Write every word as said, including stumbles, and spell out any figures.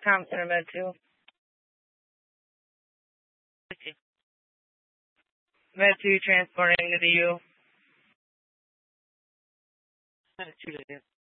Com Center Med two. Med two transporting to the U. Med two to the